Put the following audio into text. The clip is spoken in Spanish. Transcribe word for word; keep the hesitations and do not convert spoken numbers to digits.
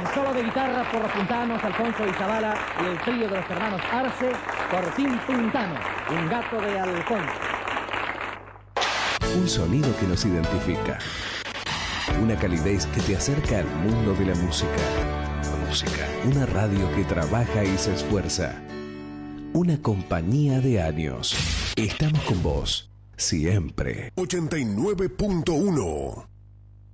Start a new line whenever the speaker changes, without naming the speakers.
solo de guitarra por los puntanos, Alfonso Izabala y el trío de los hermanos Arce, Cortín Puntano, un gato de halcón.
Un sonido que nos identifica. Una calidez que te acerca al mundo de la música. Música. Una radio que trabaja y se esfuerza. Una compañía de años. Estamos con vos. Siempre.
ochenta y nueve punto uno